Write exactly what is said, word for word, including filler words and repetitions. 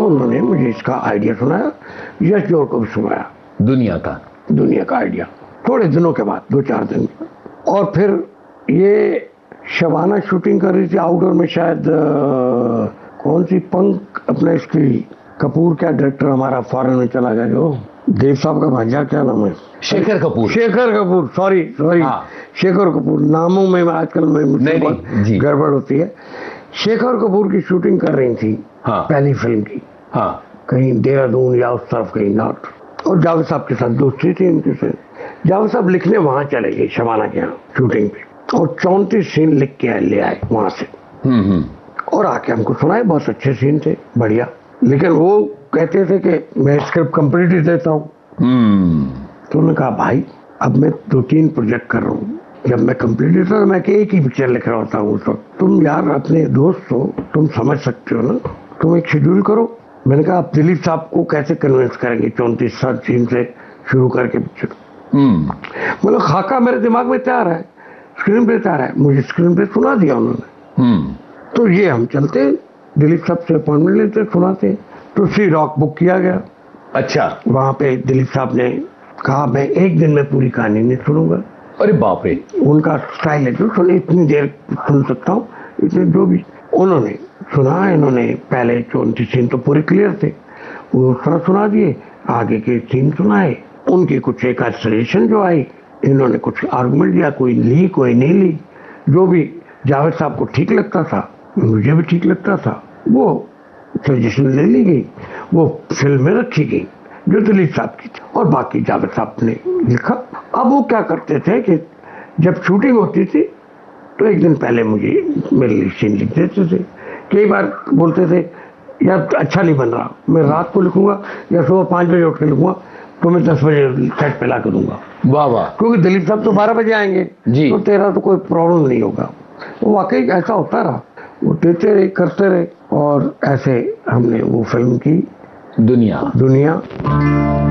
उन्होंने मुझे इसका आइडिया सुनाया, यश जोड़ को भी सुनाया दुनिया का दुनिया का आइडिया थोड़े दिनों के बाद, दो चार दिन। और फिर ये शबाना शूटिंग कर रही थी आउटडोर में, शायद आ, कौन सी पंख अपने इसकी कपूर, क्या डायरेक्टर हमारा फॉरेन में चला गया जो देव साहब का भांजा, क्या नाम है? शेखर कपूर। शेखर कपूर, सॉरी सॉरी हाँ। शेखर कपूर, नामों में आजकल में गड़बड़ होती है। शेखर कपूर की शूटिंग कर रही थी हाँ। पहली फिल्म की हाँ। कहीं देहरादून या उस तरफ कहीं नॉर्थ, और जावेद साहब के साथ दोस्ती थी उनके से। जावेद साहब लिखने वहां चले गए शबाना के यहाँ शूटिंग पे, और चौंतीस सीन लिख के ले आए वहां से और आके हमको सुनाए। बहुत अच्छे सीन थे, बढ़िया। लेकिन वो कहते थे कि मैं स्क्रिप्ट कंप्लीट ही देता हूँ। तो उन्होंने कहा भाई अब मैं दो तीन प्रोजेक्ट कर रहा हूँ, जब मैं कंप्लीट देता तो मैं एक ही पिक्चर लिख रहा होता हूँ। तो तुम यार अपने दोस्त हो, तुम समझ सकते हो ना, तुम एक शेड्यूल करो। मैंने कहा आप दिलीप साहब को कैसे कन्विंस करेंगे चौंतीस सात सीन से शुरू करके पिक्चर? मतलब खाका मेरे दिमाग में तैयार है, स्क्रीन पे तैयार है, मुझे स्क्रीन पे सुना दिया उन्होंने। तो ये हम चलते दिलीप साहब से अपॉइंटमेंट लेते, सुनाते। तो सी रॉक बुक किया गया। अच्छा। वहां पे दिलीप साहब ने कहा मैं एक दिन में पूरी कहानी नहीं सुनूंगा। अरे बाप रे, उनका स्टाइल है जो सुन इतनी देर सुन सकता हूँ, इतने जो भी। उन्होंने सुना, इन्होंने पहले चौंतीस सीन तो पूरे क्लियर थे, वो सारा सुना दिए, आगे के सीन सुनाए, उनकी कुछ एक सजेशन जो आई, इन्होंने कुछ आर्गुमेंट दिया, कोई ली कोई नहीं ली, जो भी जावेद साहब को ठीक लगता था मुझे भी ठीक लगता था, वो सजेशन ले ली गई, वो फिल्म में रखी गई जो दिलीप साहब की थी, और बाकी जावेद साहब ने लिखा। अब वो क्या करते थे कि जब शूटिंग होती थी तो एक दिन पहले मुझे मेरे लिए सीन लिख देते थे। कई बार बोलते थे यार अच्छा नहीं बन रहा, मैं रात को लिखूंगा या सुबह पाँच बजे उठ के लिखूंगा, तो मैं दस बजे सेट पे ला कर दूंगा। वाह वाह, क्योंकि दिलीप साहब तो बारह बजे आएंगे जी, तो तेरा तो कोई प्रॉब्लम नहीं होगा। वो वाकई ऐसा होता रहा, वो देते रहे, करते रहे, और ऐसे हमने वो फिल्म की दुनिया दुनिया